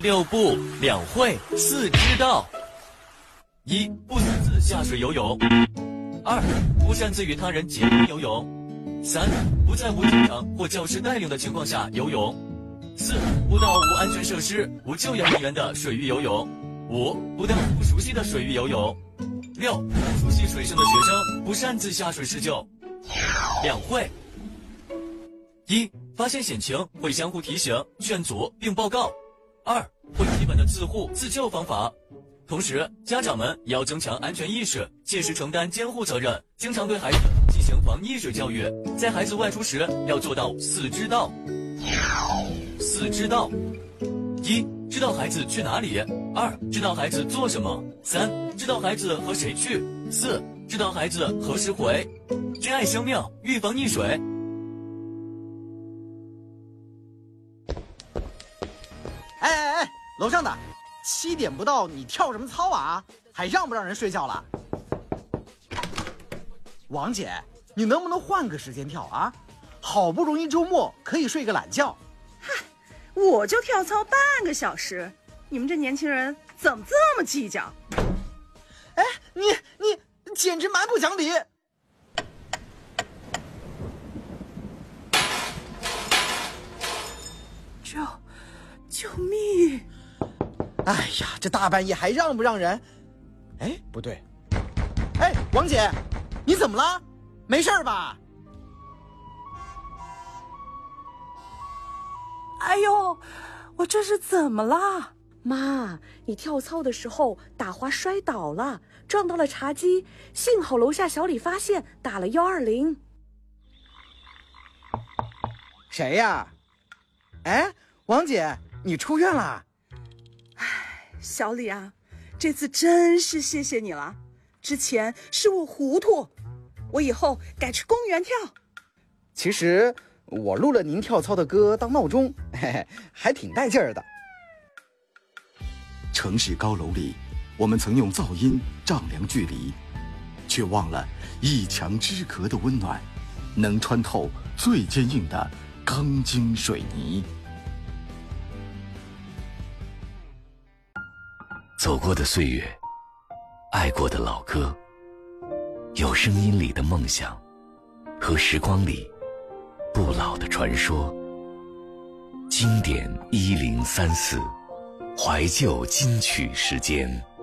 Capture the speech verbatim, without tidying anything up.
六不两会四知道：一、不私自下水游泳；二、不擅自与他人结伴游泳；三、不在无警长或教师带领的情况下游泳；四、不到无安全设施、无救援人员的水域游泳；五、不到不熟悉的水域游泳；六、不熟悉水性的学生不擅自下水施救。两会：一、发现险情会相互提醒、劝阻并报告；二、会基本的自护自救方法。同时，家长们也要增强安全意识，切实承担监护责任，经常对孩子进行防溺水教育。在孩子外出时，要做到四知道。四知道：一、知道孩子去哪里；二、知道孩子做什么；三、知道孩子和谁去；四、知道孩子何时回。珍爱生命，预防溺水。 哎哎哎，楼上的，七点不到，你跳什么操啊？还让不让人睡觉了？王姐，你能不能换个时间跳啊？好不容易周末可以睡个懒觉。 嗨，我就跳操半个小时，你们这年轻人怎么这么计较？ 哎，你你简直蛮不讲理！ 救救命！ 哎呀，这大半夜还让不让人？哎，不对，哎，王姐，你怎么了？没事吧？ 哎呦，我这是怎么了？ 妈，你跳操的时候打滑摔倒了，撞到了茶几，幸好楼下小李发现，打了幺二零。 谁呀？哎，王姐，你出院了？ 哎，小李啊，这次真是谢谢你了。之前是我糊涂，我以后改去公园跳。 其实我录了您跳操的歌当闹钟，嘿嘿，还挺带劲儿的。 城市高楼里，我们曾用噪音丈量距离，却忘了一墙之隔的温暖，能穿透最坚硬的钢筋水泥。 走过的岁月，爱过的老歌，有声音里的梦想，和时光里不老的传说。经典一零三四，怀旧金曲时间。